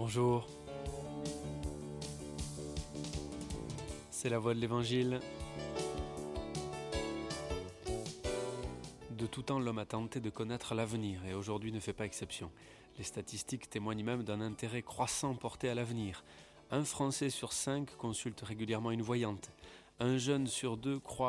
Bonjour. C'est la voix de l'Évangile. De tout temps, l'homme a tenté de connaître l'avenir et aujourd'hui ne fait pas exception. Les statistiques témoignent même d'un intérêt croissant porté à l'avenir. Un Français sur 5 consulte régulièrement une voyante. Un jeune sur 2 croit